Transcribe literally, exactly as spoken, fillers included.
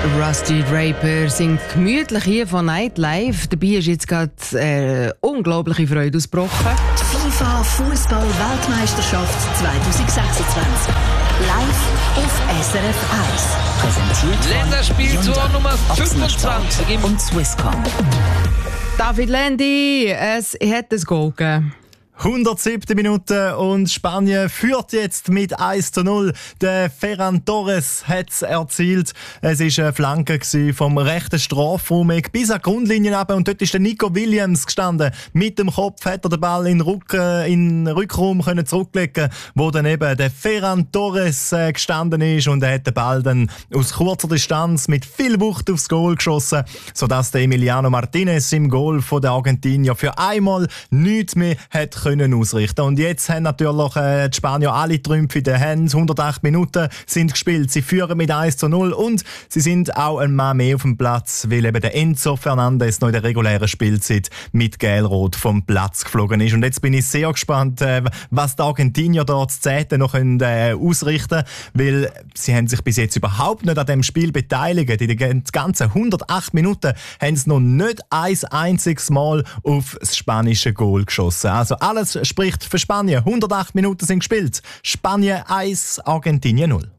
Rusty Draper singt gemütlich hier von Nightlife. Dabei ist jetzt gerade äh, unglaubliche Freude ausgebrochen. Die FIFA Fußball-Weltmeisterschaft zwanzig sechsundzwanzig. Live auf S R F eins. Präsentiert von Länderspieltor Nummer fünfundzwanzig im und Swisscom. David Lendi, es hat ein Goal gegeben. hundertsiebte Minute und Spanien führt jetzt mit eins zu null. Der Ferran Torres hat es erzielt. Es war eine Flanke vom rechten Strafraum bis an die Grundlinie runter. Und dort ist der Nico Williams gestanden. Mit dem Kopf hat er den Ball in den, Rücken, in den Rückraum können zurücklegen, wo dann eben der Ferran Torres äh, gestanden ist. Und er hat den Ball dann aus kurzer Distanz mit viel Wucht aufs Goal geschossen, sodass der Emiliano Martinez im Goal von der Argentinier für einmal nichts mehr hat können ausrichten. Und jetzt haben natürlich äh, die Spanier alle Trümpfe in den Händen. hundertacht Minuten sind gespielt. Sie führen mit eins zu null und sie sind auch ein Mann mehr auf dem Platz, weil eben der Enzo Fernandes noch in der regulären Spielzeit mit Gelrot vom Platz geflogen ist. Und jetzt bin ich sehr gespannt, äh, was die Argentinier dort zu Zehnten noch können, äh, ausrichten können, weil sie haben sich bis jetzt überhaupt nicht an dem Spiel beteiligt. In den ganzen hundertacht Minuten haben sie noch nicht ein einziges Mal auf das spanische Goal geschossen. Also alles spricht für Spanien. hundertacht Minuten sind gespielt. Spanien eins, Argentinien null.